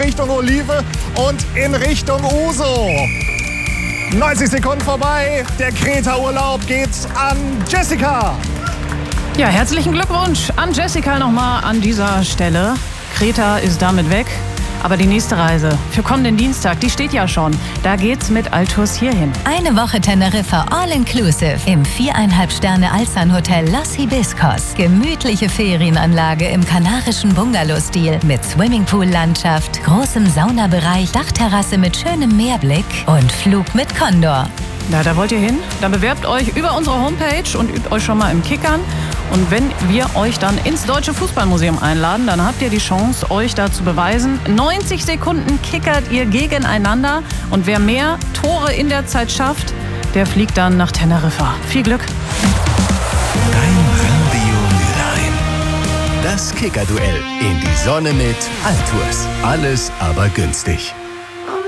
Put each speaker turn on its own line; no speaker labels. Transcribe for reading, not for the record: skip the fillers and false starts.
Richtung Olive und in Richtung Uso. 90 Sekunden vorbei. Der Kreta-Urlaub geht an Jessica.
Ja, herzlichen Glückwunsch an Jessica nochmal an dieser Stelle. Kreta ist damit weg. Aber die nächste Reise für kommenden Dienstag, die steht ja schon. Da geht's mit Altours hierhin.
Eine Woche Teneriffa All-Inclusive im 4,5-Sterne-Alzan-Hotel Los Hibiscos. Gemütliche Ferienanlage im kanarischen Bungalow-Stil mit Swimmingpool-Landschaft, großem Saunabereich, Dachterrasse mit schönem Meerblick und Flug mit Condor.
Na, da wollt ihr hin? Dann bewerbt euch über unsere Homepage und übt euch schon mal im Kickern. Und wenn wir euch dann ins Deutsche Fußballmuseum einladen, dann habt ihr die Chance, euch da zu beweisen. 90 Sekunden kickert ihr gegeneinander. Und wer mehr Tore in der Zeit schafft, der fliegt dann nach Teneriffa. Viel Glück!
Dein Radio Mülheim. Das Kicker-Duell in die Sonne mit Altours. Alles aber günstig.